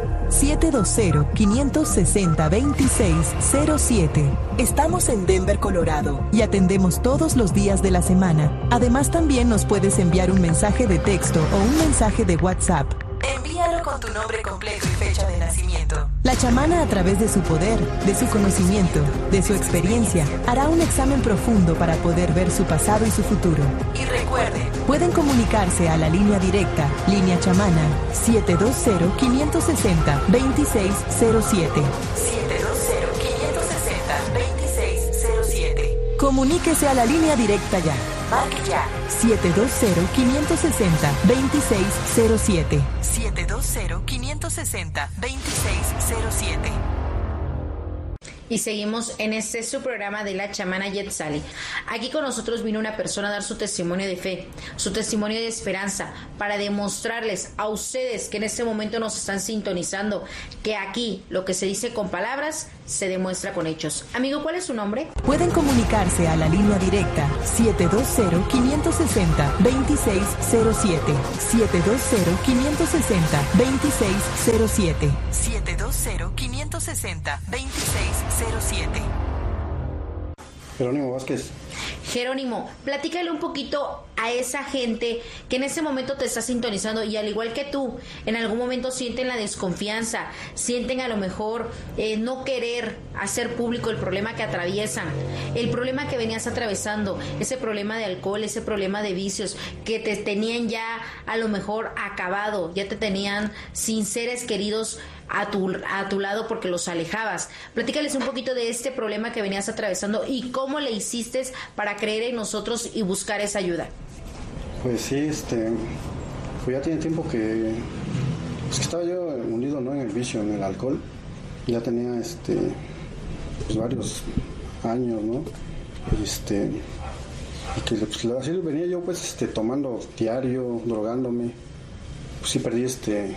720-560-2607. Estamos en Denver, Colorado, y atendemos todos los días de la semana. Además, también nos puedes enviar un mensaje de texto o un mensaje de WhatsApp. Envíalo con tu nombre completo y fecha de nacimiento. La chamana, a través de su poder, de su conocimiento, de su experiencia, hará un examen profundo para poder ver su pasado y su futuro. Y recuerden, pueden comunicarse a la línea directa, línea chamana, 720-560-2607. 720-560-2607. Comuníquese a la línea directa ya. Marque ya. 720-560-2607. 720-560-2607. Y seguimos en su programa de la chamana Yetzali. Aquí con nosotros vino una persona a dar su testimonio de fe, su testimonio de esperanza, para demostrarles a ustedes que en este momento nos están sintonizando, que aquí lo que se dice con palabras se demuestra con hechos. Amigo, ¿cuál es su nombre? Pueden comunicarse a la línea directa 720-560-2607. 720-560-2607. 720-560-2607. Jerónimo Vázquez. Jerónimo, platícale un poquito a esa gente que en ese momento te está sintonizando y al igual que tú, en algún momento sienten la desconfianza, sienten a lo mejor no querer hacer público el problema que atraviesan, el problema que venías atravesando, ese problema de alcohol, ese problema de vicios que te tenían ya a lo mejor acabado, ya te tenían sin seres queridos a tu lado porque los alejabas. Platícales un poquito de este problema que venías atravesando y cómo le hiciste para creer en nosotros y buscar esa ayuda. Pues sí, pues ya tiene tiempo que estaba yo unido, ¿no?, en el vicio, en el alcohol. Ya tenía pues varios años, ¿no? Y que pues, así venía yo pues tomando diario, drogándome. Pues sí perdí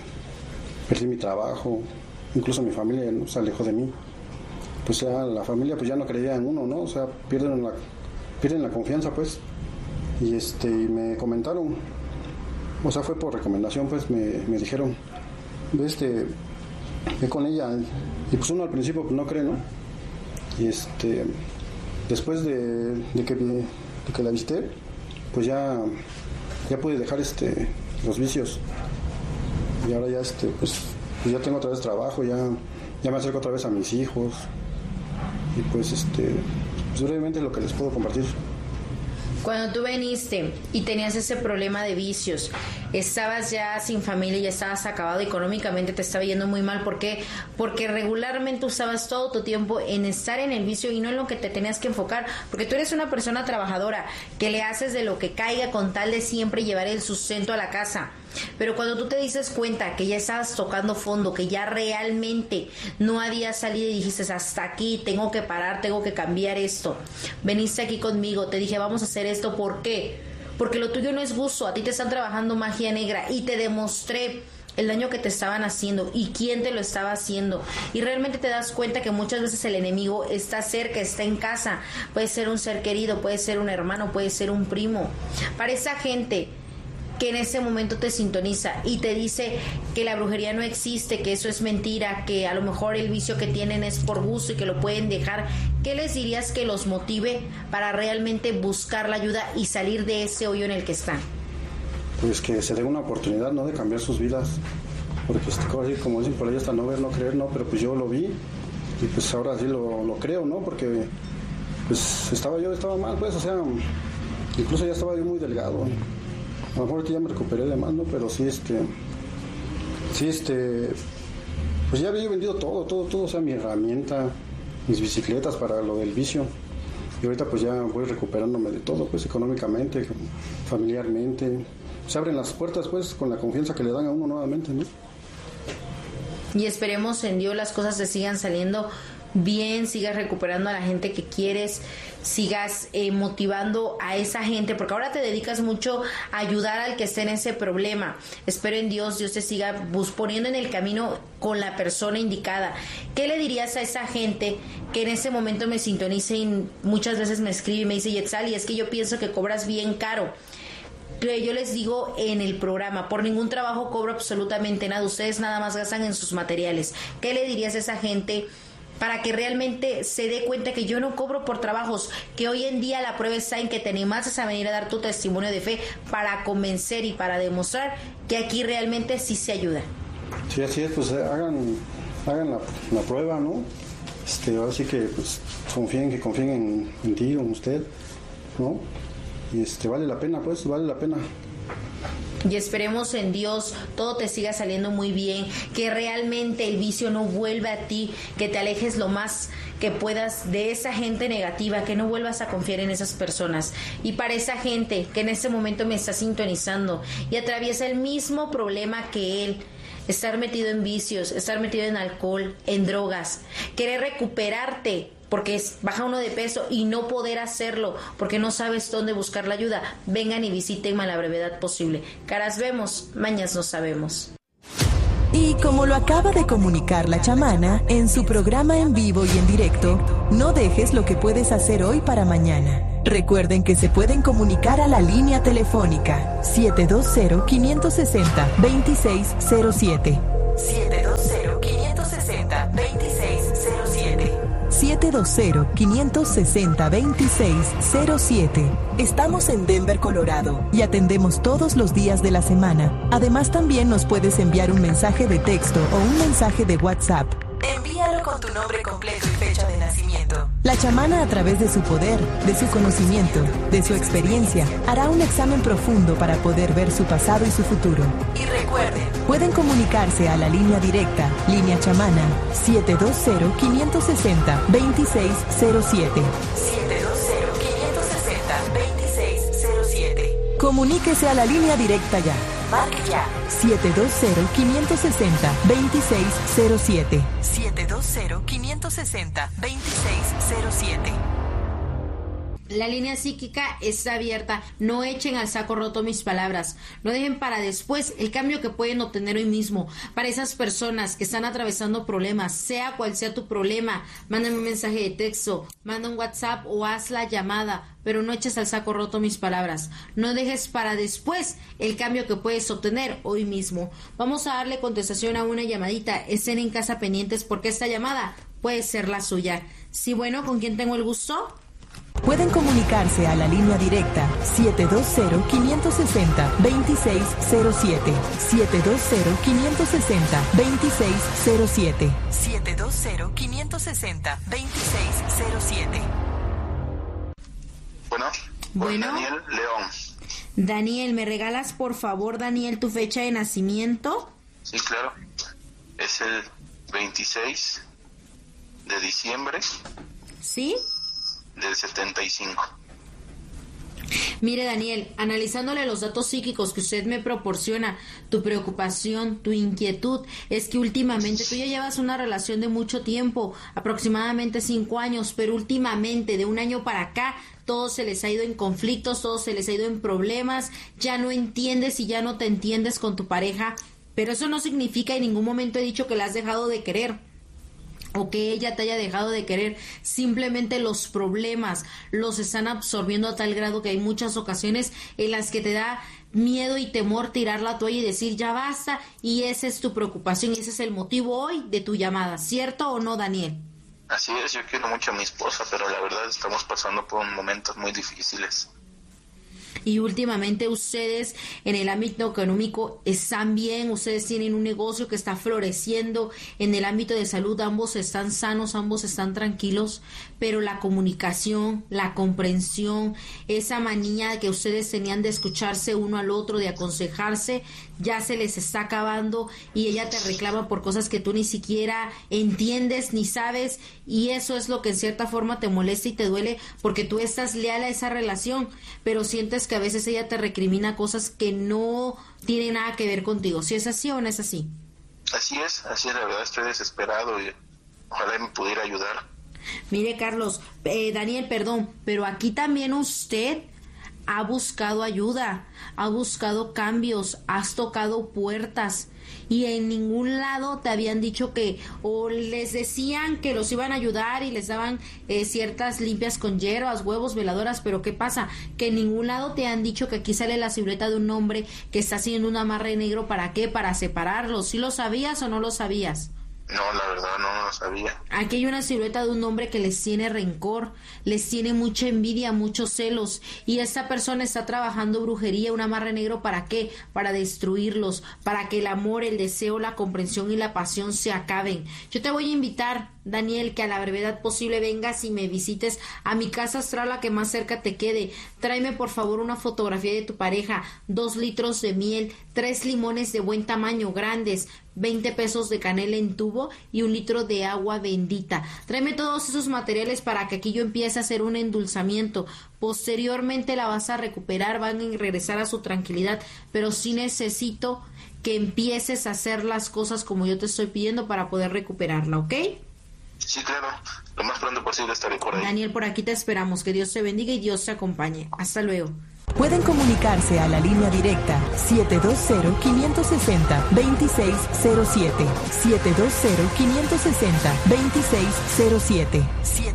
mi trabajo, incluso mi familia, ¿no?, se alejó de mí. Pues ya la familia pues ya no creía en uno, ¿no? O sea, pierden la confianza, pues. Y me comentaron, o sea, fue por recomendación, pues me dijeron, ve con ella. Y pues uno al principio pues no cree, ¿no? Y después de que la visité, pues ya pude dejar los vicios. Y ahora ya pues ya tengo otra vez trabajo, ya me acerco otra vez a mis hijos. Y pues brevemente lo que les puedo compartir. Cuando tú viniste y tenías ese problema de vicios, estabas ya sin familia, ya estabas acabado económicamente, te estaba yendo muy mal. ¿Por qué? Porque regularmente usabas todo tu tiempo en estar en el vicio y no en lo que te tenías que enfocar, porque tú eres una persona trabajadora que le haces de lo que caiga con tal de siempre llevar el sustento a la casa. Pero cuando tú te dices cuenta que ya estabas tocando fondo, que ya realmente no había salido y dijiste hasta aquí, tengo que parar, tengo que cambiar esto, veniste aquí conmigo, te dije vamos a hacer esto. ¿Por qué? Porque lo tuyo no es gusto, a ti te están trabajando magia negra y te demostré el daño que te estaban haciendo y quién te lo estaba haciendo. Y realmente te das cuenta que muchas veces el enemigo está cerca, está en casa. Puede ser un ser querido, puede ser un hermano, puede ser un primo. Para esa gente que en ese momento te sintoniza y te dice que la brujería no existe, que eso es mentira, que a lo mejor el vicio que tienen es por gusto y que lo pueden dejar, ¿qué les dirías que los motive para realmente buscar la ayuda y salir de ese hoyo en el que están? Pues que se den una oportunidad, ¿no?, de cambiar sus vidas, porque como dicen por ahí, hasta no ver, no creer, ¿no? Pero pues yo lo vi y pues ahora sí lo creo, ¿no? Porque pues estaba mal, pues, o sea, incluso ya estaba yo muy delgado. A lo mejor que ya me recuperé de más, ¿no? Pero sí, pues ya había vendido todo, o sea, mi herramienta, mis bicicletas para lo del vicio. Y ahorita pues ya voy recuperándome de todo, pues económicamente, familiarmente. Se abren las puertas, pues, con la confianza que le dan a uno nuevamente, ¿no? Y esperemos en Dios las cosas te sigan saliendo bien, sigas recuperando a la gente que quieres, sigas motivando a esa gente, porque ahora te dedicas mucho a ayudar al que esté en ese problema. Espero en Dios te siga poniendo en el camino con la persona indicada. ¿Qué le dirías a esa gente que en ese momento me sintoniza y muchas veces me escribe y me dice, Yetzali, es que yo pienso que cobras bien caro? Que yo les digo en el programa, por ningún trabajo cobro absolutamente nada, ustedes nada más gastan en sus materiales. ¿Qué le dirías a esa gente para que realmente se dé cuenta que yo no cobro por trabajos, que hoy en día la prueba está en que te animases a venir a dar tu testimonio de fe para convencer y para demostrar que aquí realmente sí se ayuda? Sí, así es, pues hagan la prueba, ¿no? Ahora sí que pues confíen en ti, en usted, ¿no? Y vale la pena, pues, vale la pena. Y esperemos en Dios todo te siga saliendo muy bien, que realmente el vicio no vuelva a ti, que te alejes lo más que puedas de esa gente negativa, que no vuelvas a confiar en esas personas. Y para esa gente que en este momento me está sintonizando y atraviesa el mismo problema que él, estar metido en vicios, estar metido en alcohol, en drogas, querer recuperarte porque baja uno de peso y no poder hacerlo porque no sabes dónde buscar la ayuda, vengan y visítenme a la brevedad posible. Caras vemos, mañas no sabemos. Y como lo acaba de comunicar la chamana en su programa en vivo y en directo, no dejes lo que puedes hacer hoy para mañana. Recuerden que se pueden comunicar a la línea telefónica 720-560-2607. 720-560-2607. 720-560-2607. Estamos en Denver, Colorado, y atendemos todos los días de la semana. Además, también nos puedes enviar un mensaje de texto o un mensaje de WhatsApp. Envíalo con tu nombre completo y fecha de nacimiento. La chamana, a través de su poder, de su conocimiento, de su experiencia, hará un examen profundo para poder ver su pasado y su futuro. Y recuerden, pueden comunicarse a la línea directa, línea chamana, 720-560-2607. 720-560-2607. Comuníquese a la línea directa ya. Marque ya. 720-560-2607. 720-560-2607. La línea psíquica está abierta. No echen al saco roto mis palabras. No dejen para después el cambio que pueden obtener hoy mismo. Para esas personas que están atravesando problemas, sea cual sea tu problema, mándame un mensaje de texto, manda un WhatsApp o haz la llamada, pero no eches al saco roto mis palabras. No dejes para después el cambio que puedes obtener hoy mismo. Vamos a darle contestación a una llamadita. Estén en casa pendientes porque esta llamada puede ser la suya. Sí, bueno, ¿con quién tengo el gusto? Pueden comunicarse a la línea directa 720-560-2607. 720-560-2607. 720-560-2607. Bueno. Daniel León. Daniel, ¿me regalas por favor, Daniel, tu fecha de nacimiento? Sí, claro. Es el 26 de diciembre. ¿Sí? Del 75. Mire, Daniel, analizándole los datos psíquicos que usted me proporciona, tu preocupación, tu inquietud, es que últimamente tú ya llevas una relación de mucho tiempo, aproximadamente 5 años, pero últimamente, de un año para acá, todo se les ha ido en conflictos, todo se les ha ido en problemas, ya no entiendes y ya no te entiendes con tu pareja, pero eso no significa en ningún momento he dicho que la has dejado de querer o que ella te haya dejado de querer. Simplemente los problemas los están absorbiendo a tal grado que hay muchas ocasiones en las que te da miedo y temor tirar la toalla y decir ya basta, y esa es tu preocupación y ese es el motivo hoy de tu llamada, ¿cierto o no, Daniel? Así es, yo quiero mucho a mi esposa, pero la verdad estamos pasando por momentos muy difíciles. Y últimamente ustedes en el ámbito económico están bien, ustedes tienen un negocio que está floreciendo, en el ámbito de salud ambos están sanos, ambos están tranquilos, pero la comunicación, la comprensión, esa manía que ustedes tenían de escucharse uno al otro, de aconsejarse, ya se les está acabando y ella te reclama por cosas que tú ni siquiera entiendes ni sabes, y eso es lo que en cierta forma te molesta y te duele porque tú estás leal a esa relación, pero sientes que a veces ella te recrimina cosas que no tienen nada que ver contigo. ¿Si es así o no es así? Así es, la verdad estoy desesperado y ojalá me pudiera ayudar. Mire, Carlos, Daniel, perdón, pero aquí también usted ha buscado ayuda, ha buscado cambios, has tocado puertas y en ningún lado te habían dicho que, o les decían que los iban a ayudar y les daban ciertas limpias con hierbas, huevos, veladoras, pero ¿qué pasa? Que en ningún lado te han dicho que aquí sale la silueta de un hombre que está haciendo un amarre negro. ¿Para qué? Para separarlos. ¿Sí lo sabías o no lo sabías? No, la verdad no lo sabía. Aquí hay una silueta de un hombre que les tiene rencor, les tiene mucha envidia, muchos celos, y esta persona está trabajando brujería, un amarre negro. ¿Para qué? Para destruirlos, para que el amor, el deseo, la comprensión y la pasión se acaben. Yo te voy a invitar, Daniel, que a la brevedad posible vengas y me visites a mi casa astral, la que más cerca te quede. Tráeme por favor una fotografía de tu pareja, 2 litros de miel, 3 limones de buen tamaño, grandes, 20 pesos de canela en tubo y 1 litro de agua bendita. Tráeme todos esos materiales para que aquí yo empiece a hacer un endulzamiento. Posteriormente la vas a recuperar, van a regresar a su tranquilidad, pero sí necesito que empieces a hacer las cosas como yo te estoy pidiendo para poder recuperarla, ¿ok? Sí, claro. Lo más pronto posible estaré por ahí. Daniel, por aquí te esperamos. Que Dios te bendiga y Dios te acompañe. Hasta luego. Pueden comunicarse a la línea directa 720-560-2607. 720-560-2607.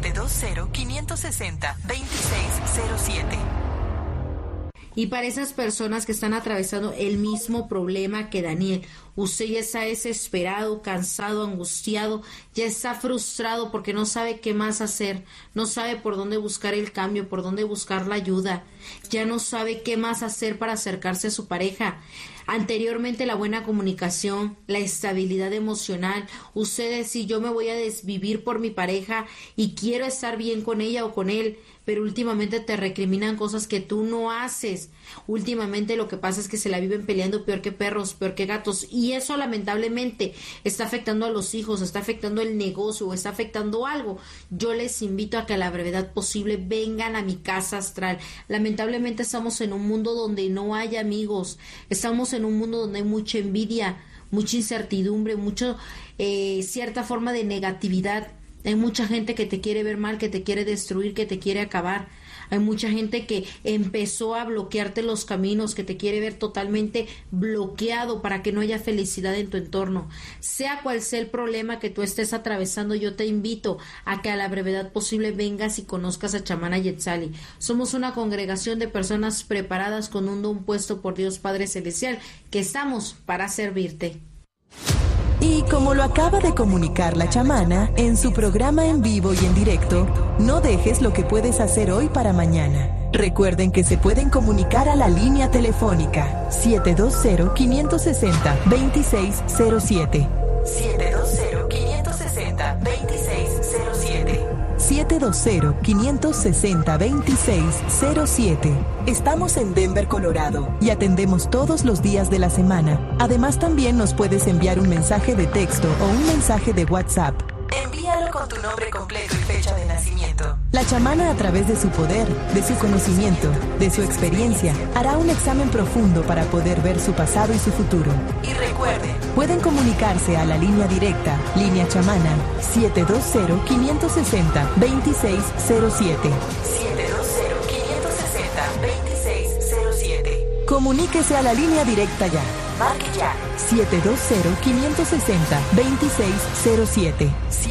720-560-2607. Y para esas personas que están atravesando el mismo problema que Daniel, usted ya está desesperado, cansado, angustiado, ya está frustrado porque no sabe qué más hacer, no sabe por dónde buscar el cambio, por dónde buscar la ayuda, ya no sabe qué más hacer para acercarse a su pareja. Anteriormente la buena comunicación, la estabilidad emocional, usted decía yo me voy a desvivir por mi pareja y quiero estar bien con ella o con él, pero últimamente te recriminan cosas que tú no haces. Últimamente lo que pasa es que se la viven peleando peor que perros, peor que gatos, y eso lamentablemente está afectando a los hijos, está afectando el negocio, está afectando algo. Yo les invito a que a la brevedad posible vengan a mi casa astral. Lamentablemente estamos en un mundo donde no hay amigos, estamos en un mundo donde hay mucha envidia, mucha incertidumbre, cierta forma de negatividad. Hay mucha gente que te quiere ver mal, que te quiere destruir, que te quiere acabar. Hay mucha gente que empezó a bloquearte los caminos, que te quiere ver totalmente bloqueado para que no haya felicidad en tu entorno. Sea cual sea el problema que tú estés atravesando, yo te invito a que a la brevedad posible vengas y conozcas a Chamana Yetzali. Somos una congregación de personas preparadas con un don puesto por Dios Padre Celestial, que estamos para servirte. Y como lo acaba de comunicar la chamana en su programa en vivo y en directo, no dejes lo que puedes hacer hoy para mañana. Recuerden que se pueden comunicar a la línea telefónica 720-560-2607. 720-560-2607. 720-560-2607. Estamos en Denver, Colorado, y atendemos todos los días de la semana. Además, también nos puedes enviar un mensaje de texto o un mensaje de WhatsApp. Envíalo con tu nombre completo y fecha de nacimiento. La chamana, a través de su poder, de su conocimiento, de su experiencia, hará un examen profundo para poder ver su pasado y su futuro. Y recuerden, pueden comunicarse a la línea directa, línea chamana, 720-560-2607. 720-560-2607. Comuníquese a la línea directa ya. Marque ya. 720-560-2607.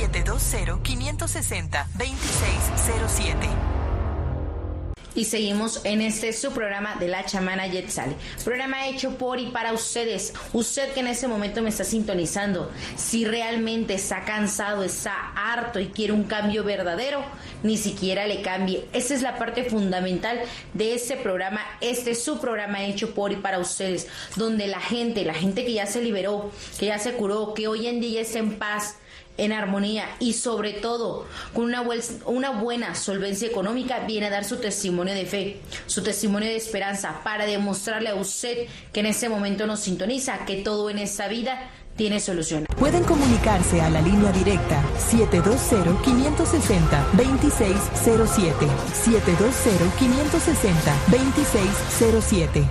720-560-2607. Y seguimos en su programa de la chamana Yetzali, programa hecho por y para ustedes. Usted que en este momento me está sintonizando, si realmente está cansado, está harto y quiere un cambio verdadero, ni siquiera le cambie. Esa es la parte fundamental de este programa. Este es su programa hecho por y para ustedes, donde la gente que ya se liberó, que ya se curó, que hoy en día está en paz, en armonía y sobre todo con una buena solvencia económica, viene a dar su testimonio de fe, su testimonio de esperanza, para demostrarle a usted que en este momento nos sintoniza que todo en esta vida tiene solución. Pueden comunicarse a la línea directa 720-560-2607. 720-560-2607.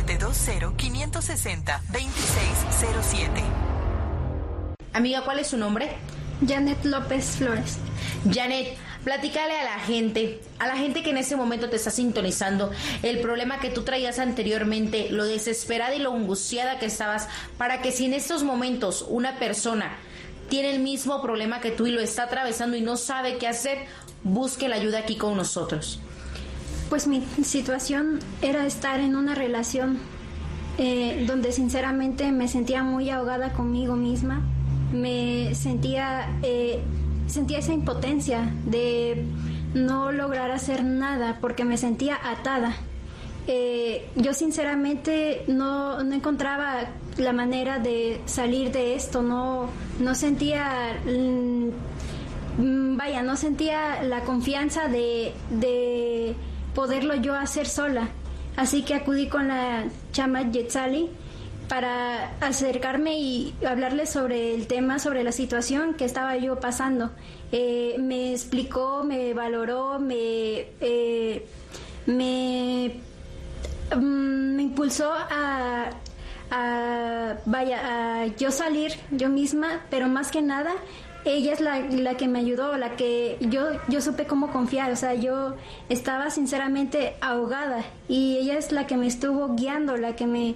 720-560-2607. Amiga, ¿cuál es su nombre? Janet López Flores. Janet, platícale a la gente que en ese momento te está sintonizando, el problema que tú traías anteriormente, lo desesperada y lo angustiada que estabas, para que si en estos momentos una persona tiene el mismo problema que tú y lo está atravesando y no sabe qué hacer, busque la ayuda aquí con nosotros. Pues mi situación era estar en una relación donde sinceramente me sentía muy ahogada conmigo misma. Me sentía esa impotencia de no lograr hacer nada porque me sentía atada. Yo sinceramente no encontraba la manera de salir de esto, no sentía no sentía la confianza de poderlo yo hacer sola. Así que acudí con la chama Yetzali para acercarme y hablarles sobre el tema, sobre la situación que estaba yo pasando. Me explicó, me valoró, me impulsó a a yo salir yo misma, pero más que nada ella es la que me ayudó, la que yo supe cómo confiar. O sea, yo estaba sinceramente ahogada y ella es la que me estuvo guiando, la que me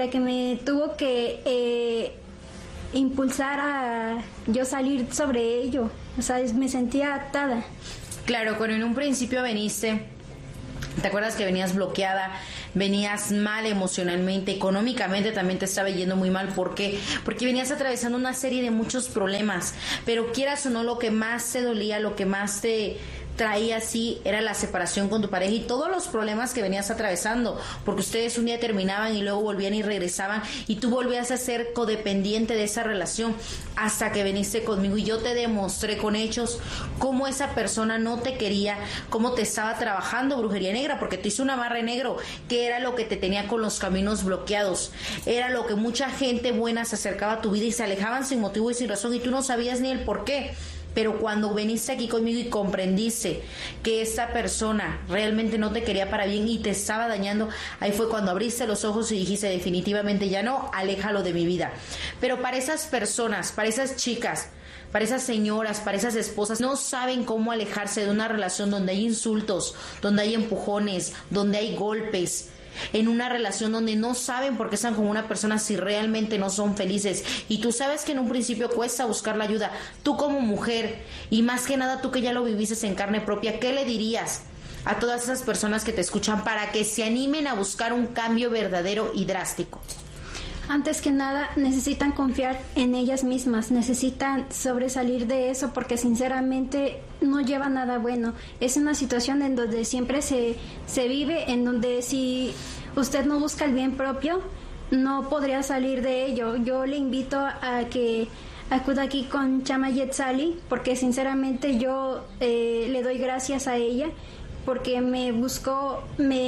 tuvo que impulsar a yo salir sobre ello. O sea, me sentía atada. Claro, cuando en un principio veniste, ¿te acuerdas que venías bloqueada? Venías mal emocionalmente, económicamente también te estaba yendo muy mal. ¿Por qué? Porque venías atravesando una serie de muchos problemas, pero quieras o no, lo que más te dolía, lo que más te traía así era la separación con tu pareja y todos los problemas que venías atravesando, porque ustedes un día terminaban y luego volvían y regresaban y tú volvías a ser codependiente de esa relación hasta que viniste conmigo y yo te demostré con hechos cómo esa persona no te quería, cómo te estaba trabajando brujería negra, porque te hizo un amarre negro, que era lo que te tenía con los caminos bloqueados, era lo que mucha gente buena se acercaba a tu vida y se alejaban sin motivo y sin razón y tú no sabías ni el por qué. Pero cuando viniste aquí conmigo y comprendiste que esta persona realmente no te quería para bien y te estaba dañando, ahí fue cuando abriste los ojos y dijiste definitivamente ya no, aléjalo de mi vida. Pero para esas personas, para esas chicas, para esas señoras, para esas esposas, no saben cómo alejarse de una relación donde hay insultos, donde hay empujones, donde hay golpes, en una relación donde no saben por qué están con una persona si realmente no son felices. Y tú sabes que en un principio cuesta buscar la ayuda. Tú como mujer, y más que nada tú que ya lo viviste en carne propia, ¿qué le dirías a todas esas personas que te escuchan para que se animen a buscar un cambio verdadero y drástico? Antes que nada, necesitan confiar en ellas mismas, necesitan sobresalir de eso porque sinceramente no lleva nada bueno. Es una situación en donde siempre se vive, en donde si usted no busca el bien propio, no podría salir de ello. Yo le invito a que acuda aquí con Chama Yetzali porque sinceramente yo le doy gracias a ella porque me buscó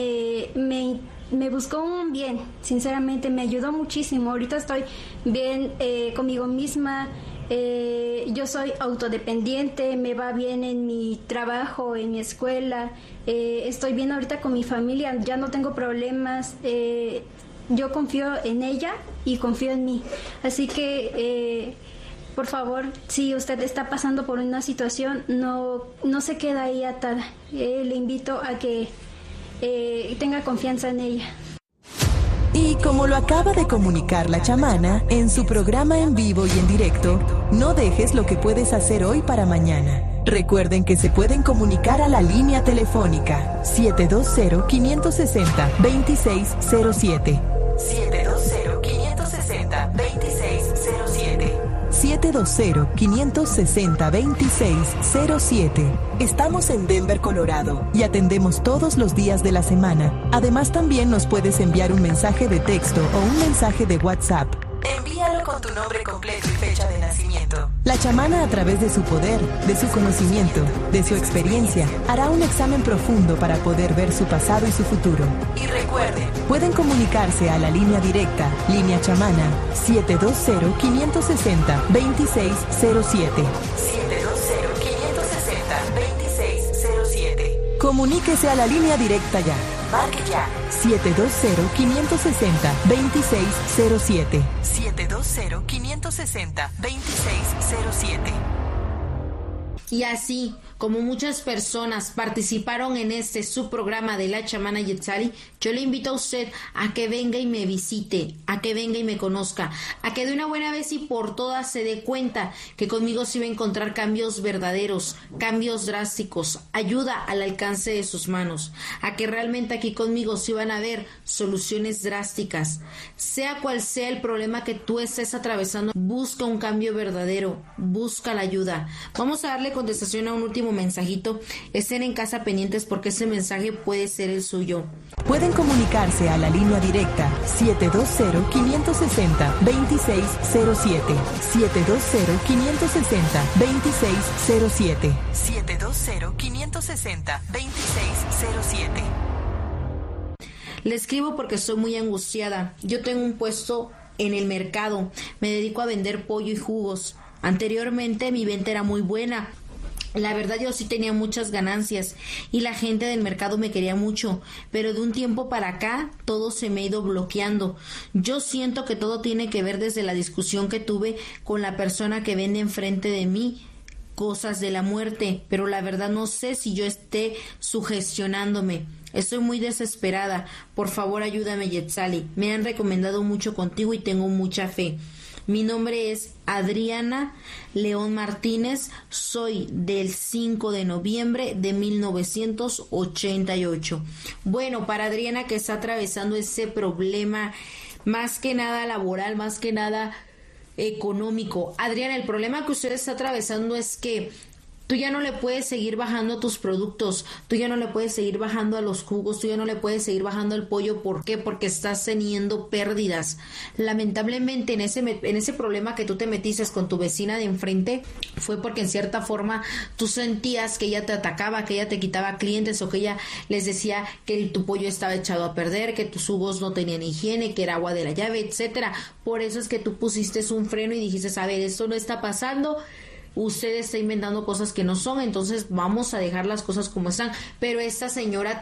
un bien, sinceramente me ayudó muchísimo. Ahorita estoy bien conmigo misma, yo soy autodependiente, me va bien en mi trabajo, en mi escuela, estoy bien ahorita con mi familia, ya no tengo problemas, yo confío en ella y confío en mí. Así que por favor, si usted está pasando por una situación, no se queda ahí atada. Le invito a que tenga confianza en ella. Y como lo acaba de comunicar la chamana en su programa en vivo y en directo, no dejes lo que puedes hacer hoy para mañana. Recuerden que se pueden comunicar a la línea telefónica 720-560-2607. 720-560-2607. 720-560-2607. Estamos en Denver, Colorado y atendemos todos los días de la semana. Además, también nos puedes enviar un mensaje de texto o un mensaje de WhatsApp. Envíalo con tu nombre completo y fecha de nacimiento. La chamana, a través de su poder, de su conocimiento, de su experiencia, hará un examen profundo para poder ver su pasado y su futuro. Y recuerden, pueden comunicarse a la línea directa, línea chamana, 720-560-2607. 720-560-2607. Comuníquese a la línea directa ya. Marque ya. 720-560-2607. 720-560-2607. Y así como muchas personas participaron en su programa de la chamana Yetzali, yo le invito a usted a que venga y me visite, a que venga y me conozca, a que de una buena vez y por todas se dé cuenta que conmigo sí va a encontrar cambios verdaderos, cambios drásticos, ayuda al alcance de sus manos, a que realmente aquí conmigo sí van a haber soluciones drásticas. Sea cual sea el problema que tú estés atravesando, busca un cambio verdadero, busca la ayuda. Vamos a darle contestación a un último mensajito. Estén en casa pendientes porque ese mensaje puede ser el suyo. Pueden comunicarse a la línea directa 720-560-2607. 720-560-2607. 720-560-2607. Le escribo porque estoy muy angustiada. Yo tengo un puesto en el mercado. Me dedico a vender pollo y jugos. Anteriormente mi venta era muy buena. La verdad yo sí tenía muchas ganancias y la gente del mercado me quería mucho, pero de un tiempo para acá todo se me ha ido bloqueando. Yo siento que todo tiene que ver desde la discusión que tuve con la persona que vende enfrente de mí cosas de la muerte, pero la verdad no sé si yo esté sugestionándome. Estoy muy desesperada. Por favor, ayúdame, Yetzali. Me han recomendado mucho contigo y tengo mucha fe. Mi nombre es Adriana León Martínez, soy del 5 de noviembre de 1988. Bueno, para Adriana que está atravesando ese problema, más que nada laboral, más que nada económico. Adriana, el problema que usted está atravesando es que tú ya no le puedes seguir bajando a tus productos, tú ya no le puedes seguir bajando a los jugos, tú ya no le puedes seguir bajando al pollo. ¿Por qué? Porque estás teniendo pérdidas. Lamentablemente en ese problema que tú te metiste con tu vecina de enfrente fue porque en cierta forma tú sentías que ella te atacaba, que ella te quitaba clientes o que ella les decía que tu pollo estaba echado a perder, que tus jugos no tenían higiene, que era agua de la llave, etcétera. Por eso es que tú pusiste un freno y dijiste, a ver, esto no está pasando. Usted está inventando cosas que no son, entonces vamos a dejar las cosas como están. Pero esta señora